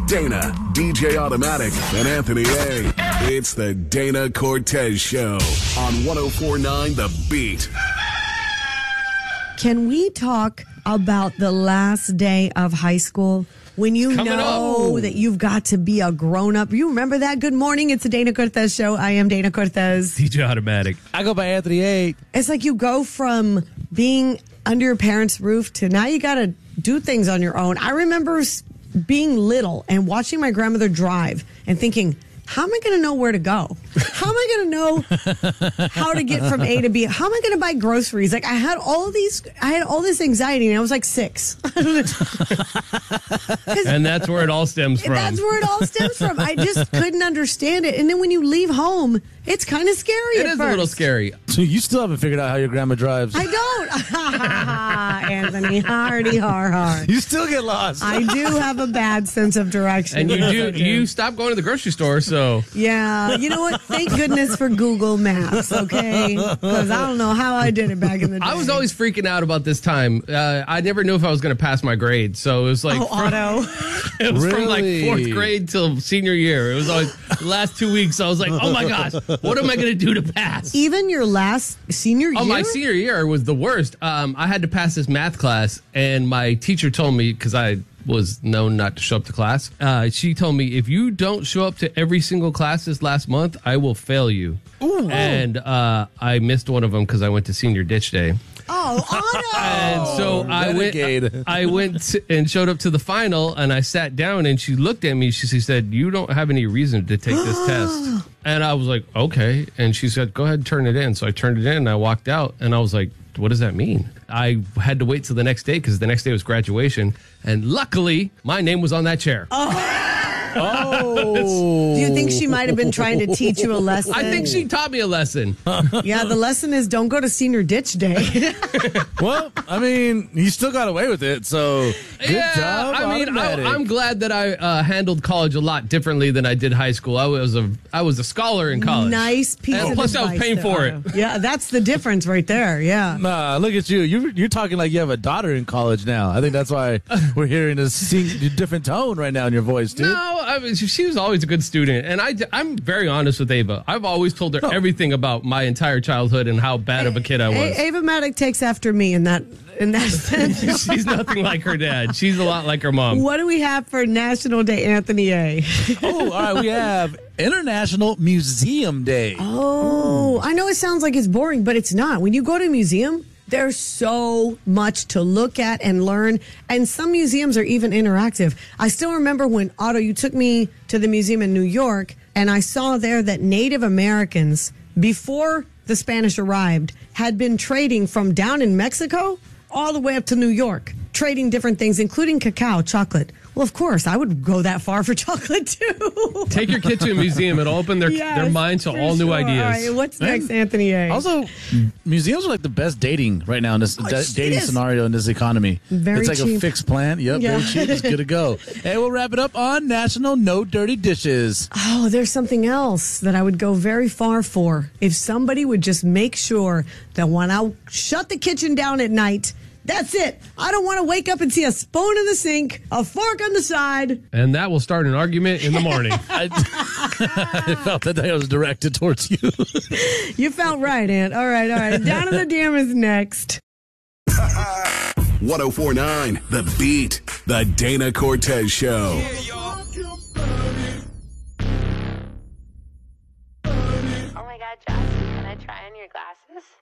Dana, DJ Automatic, and Anthony A. It's the Dana Cortez Show on 104.9 The Beat. Can we talk about the last day of high school? When you know that you've got to be a grown-up. You remember that? Good morning. It's the Dana Cortez Show. I am Dana Cortez. DJ Automatic. I go by Anthony A. It's like you go from being under your parents' roof to now you got to do things on your own. I remember being little and watching my grandmother drive and thinking, how am I going to know where to go? How am I going to know how to get from A to B? How am I going to buy groceries? Like I had all this anxiety, and I was like 6. And that's where it all stems from. That's where it all stems from. I just couldn't understand it. And then when you leave home, it's kind of scary. It is a little scary. So you still haven't figured out how your grandma drives? I don't. Anthony, hardy har. You still get lost. I do have a bad sense of direction. And you stopped going to the grocery store, so. Yeah. You know what? Thank goodness for Google Maps, okay? Because I don't know how I did it back in the day. I was always freaking out about this time. I never knew if I was going to pass my grade, so it was like. Auto. It was from like Really? 4th grade till senior year. It was always the last 2 weeks. I was like, oh my gosh, what am I going to do to pass? Even your last senior year? Oh, my senior year was the worst. I had to pass this math class, and my teacher told me, because I was known not to show up to class, she told me, if you don't show up to every single class this last month, I will fail you. Ooh. And I missed one of them because I went to senior ditch day. Oh, Auto! And so I went and showed up to the final, and I sat down, and she looked at me. She said, you don't have any reason to take this test. And I was like, okay. And she said, go ahead and turn it in. So I turned it in, and I walked out, and I was like, what does that mean? I had to wait till the next day because the next day was graduation. And luckily, my name was on that chair. Oh. Do you think she might have been trying to teach you a lesson? I think she taught me a lesson. Yeah, the lesson is don't go to senior ditch day. Well, I mean, you still got away with it, so good job. I mean, Automatic. I'm glad that I handled college a lot differently than I did high school. I was a scholar in college. Nice piece And of plus I was advice paying there, for Auto. Yeah, that's the difference right there. Yeah. Nah, look at you. You're talking like you have a daughter in college now. I think that's why we're hearing a different tone right now in your voice, dude. No, I mean, she was always a good student, and I'm very honest with Ava. I've always told her everything about my entire childhood and how bad of a kid I was. Ava Maddock takes after me in that sense. She's nothing like her dad. She's a lot like her mom. What do we have for National Day, Anthony A? Oh, all right. We have International Museum Day. Oh, I know it sounds like it's boring, but it's not. When you go to a museum, there's so much to look at and learn, and some museums are even interactive. I still remember when, Otto, you took me to the museum in New York, and I saw there that Native Americans, before the Spanish arrived, had been trading from down in Mexico all the way up to New York, trading different things, including cacao, chocolate. Well, of course, I would go that far for chocolate, too. Take your kid to a museum. It'll open their mind to all new ideas. All right, what's next, Anthony A? Also, museums are like the best dating right now in this dating scenario in this economy. Very it's like cheap. a fixed plan. Yep, Yeah. very cheap. It's good to go. And we'll wrap it up on National No Dirty Dishes. Oh, there's something else that I would go very far for. If somebody would just make sure that when I shut the kitchen down at night, that's it. I don't want to wake up and see a spoon in the sink, a fork on the side. And that will start an argument in the morning. I felt that was directed towards you. You felt right, Aunt. All right. Down to the Dam is next. 104.9 The Beat, the Dana Cortez Show. Oh my God, Josh, can I try on your glasses?